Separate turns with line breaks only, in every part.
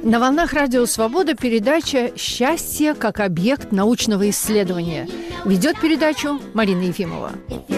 На волнах Радио Свобода передача «Счастье как объект научного исследования». Ведет передачу Марина Ефимова.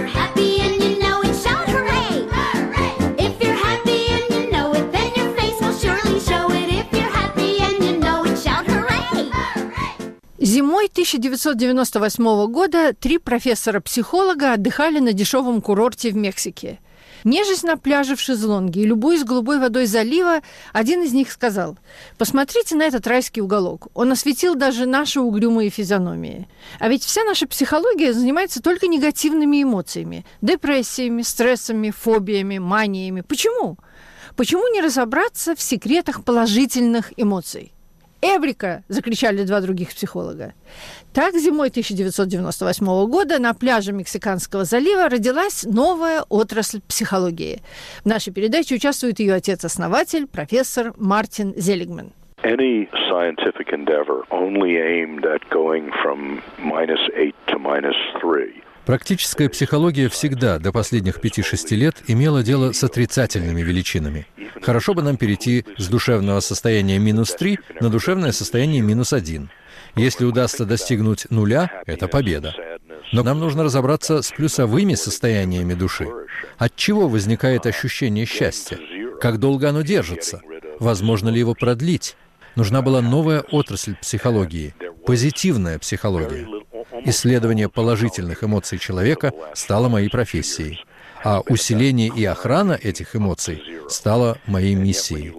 Зимой 1998 года 3 профессора-психолога отдыхали на дешевом курорте в Мексике. Нежесть на пляже в шезлонге и любуясь голубой водой залива, один из них сказал: «Посмотрите на этот райский уголок. Он осветил даже наши угрюмые физиономии. А ведь вся наша психология занимается только негативными эмоциями, депрессиями, стрессами, фобиями, маниями. Почему? Почему не разобраться в секретах положительных эмоций?» «Эврика!» – закричали 2 других психолога. Так, зимой 1998 года на пляже Мексиканского залива родилась новая отрасль психологии. В нашей передаче участвует ее отец-основатель, профессор Мартин Зелигман.
Any scientific endeavor only aimed at going from -8 to -3.
Практическая психология всегда до последних 5-6 лет имела дело с отрицательными величинами. Хорошо бы нам перейти с душевного состояния -3 на душевное состояние -1. Если удастся достигнуть 0, это победа. Но нам нужно разобраться с плюсовыми состояниями души. От чего возникает ощущение счастья? Как долго оно держится? Возможно ли его продлить? Нужна была новая отрасль психологии – позитивная психология. Исследование положительных эмоций человека стало моей профессией, а усиление и охрана этих эмоций стало моей миссией.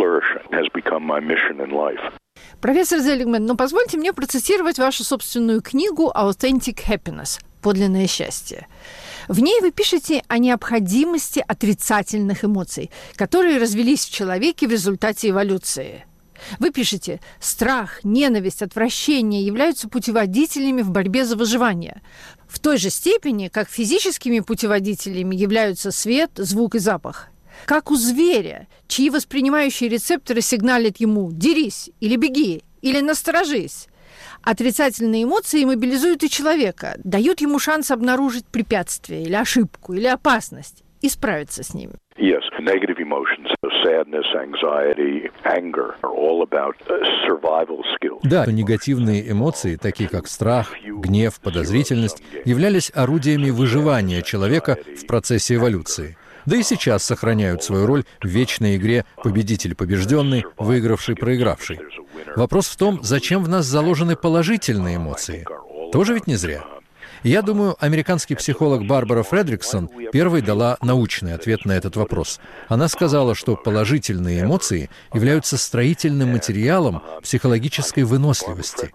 Профессор Зелигман, позвольте мне процитировать вашу собственную книгу «Authentic Happiness» – «Подлинное счастье». В ней вы пишете о необходимости отрицательных эмоций, которые развились в человеке в результате эволюции. Вы пишете: страх, ненависть, отвращение являются путеводителями в борьбе за выживание. В той же степени, как физическими путеводителями являются свет, звук и запах. Как у зверя, чьи воспринимающие рецепторы сигналят ему «дерись» или «беги» или «насторожись». Отрицательные эмоции мобилизуют и человека, дают ему шанс обнаружить препятствие или ошибку, или опасность и справиться с ними.
Yes, negative emotions, sadness, anxiety, anger are all about survival skills.
Да, негативные эмоции, такие как страх, гнев, подозрительность, являлись орудиями выживания человека в процессе эволюции. Да и сейчас сохраняют свою роль в вечной игре победитель-побежденный, выигравший-проигравший. Вопрос в том, зачем в нас заложены положительные эмоции. Тоже ведь не зря. Я думаю, американский психолог Барбара Фредриксон первой дала научный ответ на этот вопрос. Она сказала, что положительные эмоции являются строительным материалом психологической выносливости.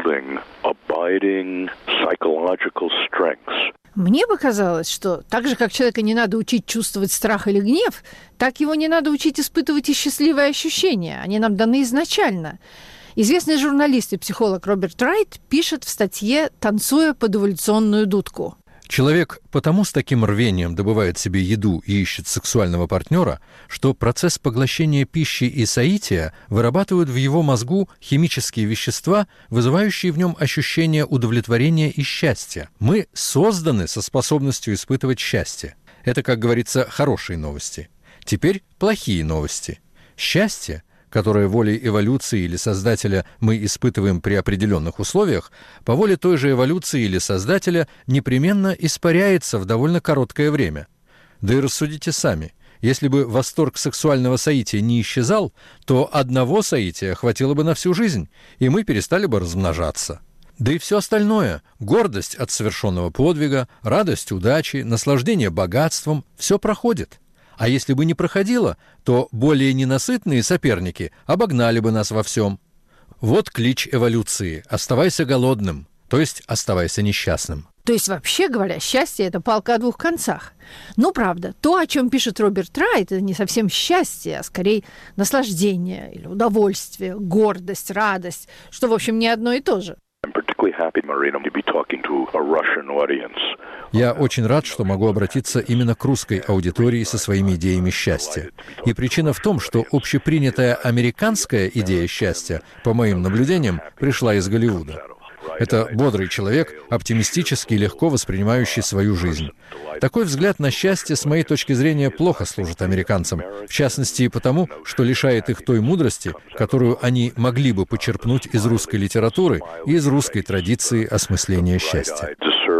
Мне показалось, что так же, как человека не надо учить чувствовать страх или гнев, так его не надо учить испытывать и счастливые ощущения. Они нам даны изначально. Известный журналист и психолог Роберт Райт пишет в статье «Танцуя под эволюционную дудку».
Человек потому с таким рвением добывает себе еду и ищет сексуального партнера, что процесс поглощения пищи и соития вырабатывают в его мозгу химические вещества, вызывающие в нем ощущение удовлетворения и счастья. Мы созданы со способностью испытывать счастье. Это, как говорится, хорошие новости. Теперь плохие новости. Счастье, которое волей эволюции или Создателя мы испытываем при определенных условиях, по воле той же эволюции или Создателя непременно испаряется в довольно короткое время. Да и рассудите сами. Если бы восторг сексуального соития не исчезал, то одного соития хватило бы на всю жизнь, и мы перестали бы размножаться. Да и все остальное – гордость от совершенного подвига, радость удачи, наслаждение богатством – все проходит. А если бы не проходило, то более ненасытные соперники обогнали бы нас во всем. Вот клич эволюции – оставайся голодным, то есть оставайся несчастным.
То есть, вообще говоря, счастье – это палка о 2 концах. Правда, то, о чем пишет Роберт Райт, это не совсем счастье, а скорее наслаждение или удовольствие, гордость, радость, что, в общем, не одно и то же.
Я очень рад, что могу обратиться именно к русской аудитории со своими идеями счастья. И причина в том, что общепринятая американская идея счастья, по моим наблюдениям, пришла из Голливуда. Это бодрый человек, оптимистически и легко воспринимающий свою жизнь. Такой взгляд на счастье, с моей точки зрения, плохо служит американцам, в частности и потому, что лишает их той мудрости, которую они могли бы почерпнуть из русской литературы и из русской традиции осмысления счастья.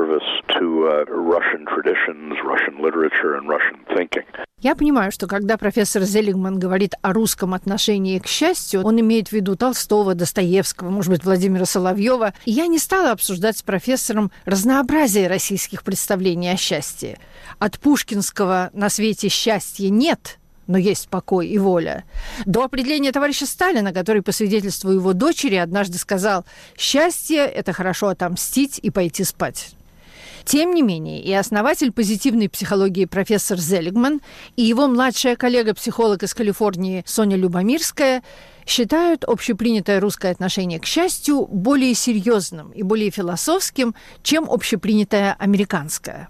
Я понимаю, что когда профессор Зелигман говорит о русском отношении к счастью, он имеет в виду Толстого, Достоевского, может быть, Владимира Соловьева. И я не стала обсуждать с профессором разнообразие российских представлений о счастье. От пушкинского «на свете счастья нет», но есть покой и воля, до определения товарища Сталина, который, по свидетельству его дочери, однажды сказал: «Счастье – это хорошо отомстить и пойти спать». Тем не менее, и основатель позитивной психологии профессор Зелигман, и его младшая коллега-психолог из Калифорнии Соня Любомирская считают общепринятое русское отношение к счастью более серьезным и более философским, чем общепринятое американское.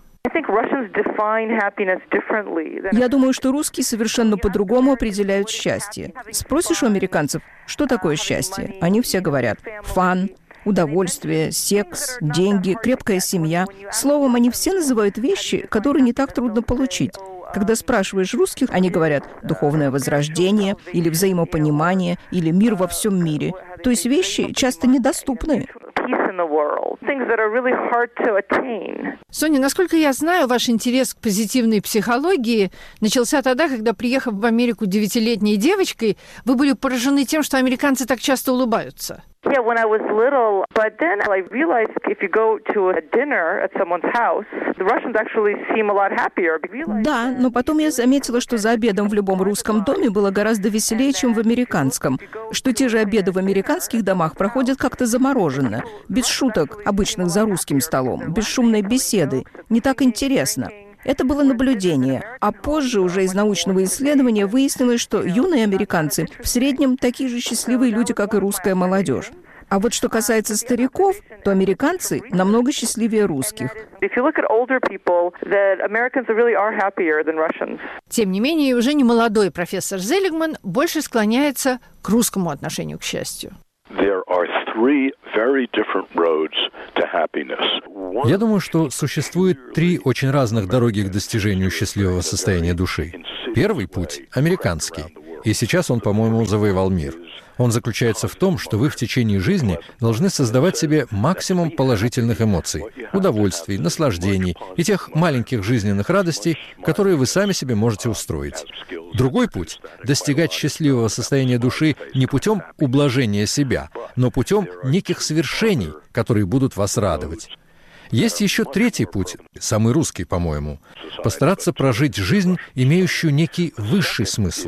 Я думаю, что русские совершенно по-другому определяют счастье. Спросишь у американцев, что такое счастье? Они все говорят «фан», удовольствие, секс, деньги, крепкая семья. Словом, они все называют вещи, которые не так трудно получить. Когда спрашиваешь русских, они говорят «духовное возрождение» или «взаимопонимание» или «мир во всем мире». То есть вещи часто недоступны.
Соня, насколько я знаю, ваш интерес к позитивной психологии начался тогда, когда, приехав в Америку 9-летней девочкой, вы были поражены тем, что американцы так часто улыбаются.
Да, но потом я заметила, что за обедом в любом русском доме было гораздо веселее, чем в американском. Что те же обеды в американских домах проходят как-то замороженно, без шуток, обычных за русским столом, без шумной беседы. Не так интересно. Это было наблюдение. А позже уже из научного исследования выяснилось, что юные американцы в среднем такие же счастливые люди, как и русская молодежь. А вот что касается стариков, то американцы намного счастливее русских.
Тем не менее, уже не молодой профессор Зелигман больше склоняется к русскому отношению к счастью.
Я думаю, что существует 3 очень разных дороги к достижению счастливого состояния души. Первый путь – американский, и сейчас он, по-моему, завоевал мир. Он заключается в том, что вы в течение жизни должны создавать себе максимум положительных эмоций, удовольствий, наслаждений и тех маленьких жизненных радостей, которые вы сами себе можете устроить. Другой путь – достигать счастливого состояния души не путем ублажения себя, но путем неких свершений, которые будут вас радовать. Есть еще третий путь, самый русский, по-моему – постараться прожить жизнь, имеющую некий высший смысл.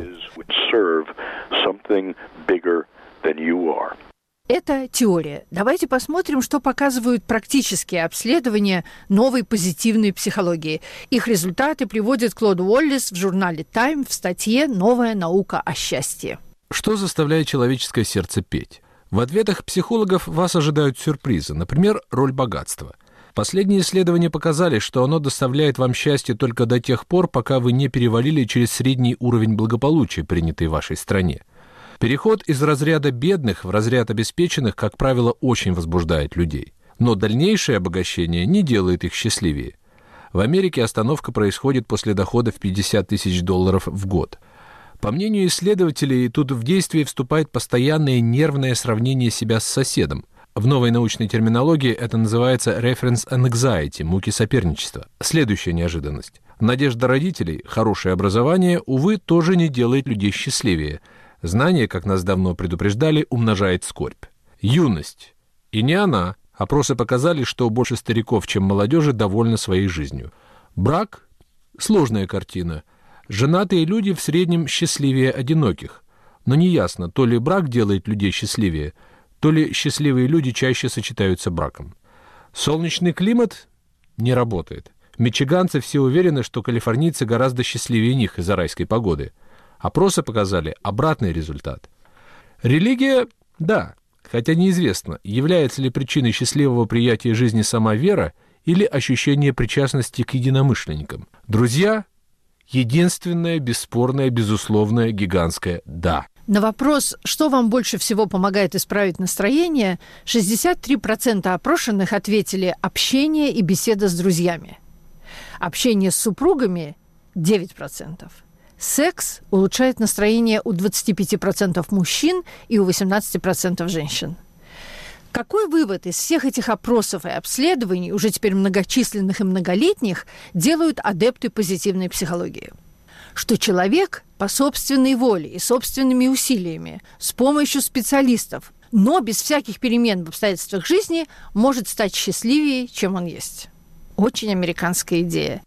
Это теория. Давайте посмотрим, что показывают практические обследования новой позитивной психологии. Их результаты приводит Клод Уоллес в журнале Time в статье «Новая наука о счастье».
Что заставляет человеческое сердце петь? В ответах психологов вас ожидают сюрпризы, например, роль богатства. Последние исследования показали, что оно доставляет вам счастье только до тех пор, пока вы не перевалили через средний уровень благополучия, принятый в вашей стране. Переход из разряда бедных в разряд обеспеченных, как правило, очень возбуждает людей. Но дальнейшее обогащение не делает их счастливее. В Америке остановка происходит после дохода в $50 тысяч в год. По мнению исследователей, тут в действие вступает постоянное нервное сравнение себя с соседом. В новой научной терминологии это называется reference anxiety, муки соперничества. Следующая неожиданность. Надежда родителей, хорошее образование, увы, тоже не делает людей счастливее. Знание, как нас давно предупреждали, умножает скорбь. Юность. И не она. Опросы показали, что больше стариков, чем молодежи, довольны своей жизнью. Брак – сложная картина. Женатые люди в среднем счастливее одиноких. Но неясно, то ли брак делает людей счастливее, то ли счастливые люди чаще сочетаются браком. Солнечный климат не работает. Мичиганцы все уверены, что калифорнийцы гораздо счастливее них из-за райской погоды. Опросы показали обратный результат. Религия – да, хотя неизвестно, является ли причиной счастливого приятия жизни сама вера или ощущение причастности к единомышленникам. Друзья – единственное, бесспорное, безусловное, гигантское «да».
На вопрос, что вам больше всего помогает исправить настроение, 63% опрошенных ответили общение и беседа с друзьями. Общение с супругами – 9%. Секс улучшает настроение у 25% мужчин и у 18% женщин. Какой вывод из всех этих опросов и обследований, уже теперь многочисленных и многолетних, делают адепты позитивной психологии? Что человек по собственной воле и собственными усилиями, с помощью специалистов, но без всяких перемен в обстоятельствах жизни, может стать счастливее, чем он есть. Очень американская идея.